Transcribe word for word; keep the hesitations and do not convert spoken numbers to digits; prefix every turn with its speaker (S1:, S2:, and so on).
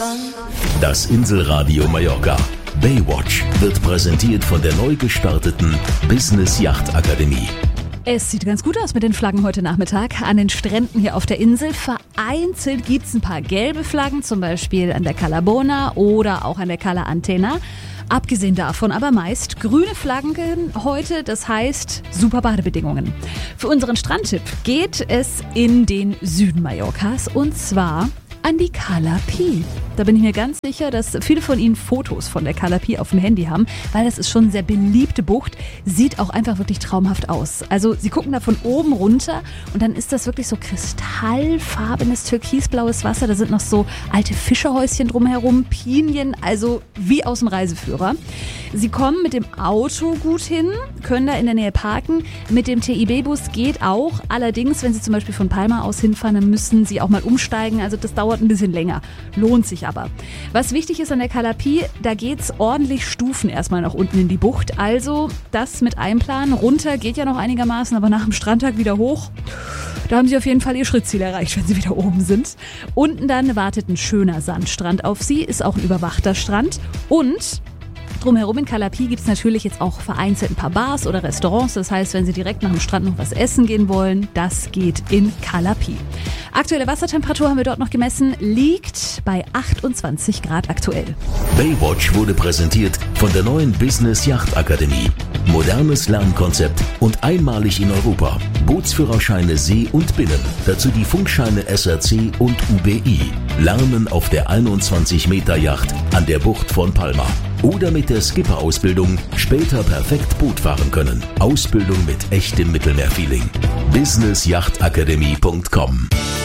S1: Das Inselradio Mallorca Baywatch wird präsentiert von der neu gestarteten Business Yacht Akademie.
S2: Es sieht ganz gut aus mit den Flaggen heute Nachmittag an den Stränden hier auf der Insel. Vereinzelt gibt es ein paar gelbe Flaggen, zum Beispiel an der Cala Bona oder auch an der Cala Antena. Abgesehen davon aber meist grüne Flaggen heute, das heißt super Badebedingungen. Für unseren Strandtipp geht es in den Süden Mallorcas und zwar an die Cala Pi. Da bin ich mir ganz sicher, dass viele von Ihnen Fotos von der Cala Pi auf dem Handy haben, weil das ist schon eine sehr beliebte Bucht. Sieht auch einfach wirklich traumhaft aus. Also Sie gucken da von oben runter und dann ist das wirklich so kristallfarbenes, türkisblaues Wasser. Da sind noch so alte Fischerhäuschen drumherum, Pinien, also wie aus dem Reiseführer. Sie kommen mit dem Auto gut hin, können da in der Nähe parken. Mit dem T I B-Bus geht auch. Allerdings, wenn Sie zum Beispiel von Palma aus hinfahren, dann müssen Sie auch mal umsteigen. Also das dauert ein bisschen länger. Lohnt sich aber. Was wichtig ist an der Cala Pi, da geht's ordentlich Stufen erstmal nach unten in die Bucht. Also das mit einplanen. Runter geht ja noch einigermaßen, aber nach dem Strandtag wieder hoch. Da haben Sie auf jeden Fall Ihr Schrittziel erreicht, wenn Sie wieder oben sind. Unten dann wartet ein schöner Sandstrand auf Sie, ist auch ein überwachter Strand. Und drumherum in Cala Pi gibt es natürlich jetzt auch vereinzelt ein paar Bars oder Restaurants. Das heißt, wenn Sie direkt nach dem Strand noch was essen gehen wollen, das geht in Cala Pi. Aktuelle Wassertemperatur haben wir dort noch gemessen, liegt bei achtundzwanzig Grad aktuell.
S1: Baywatch wurde präsentiert von der neuen Business Yacht Akademie. Modernes Lernkonzept und einmalig in Europa. Bootsführerscheine See und Binnen. Dazu die Funkscheine S R C und U B I. Lernen auf der einundzwanzig Meter Yacht an der Bucht von Palma. Oder mit der Skipper-Ausbildung später perfekt Boot fahren können. Ausbildung mit echtem Mittelmeerfeeling. business yacht akademie punkt com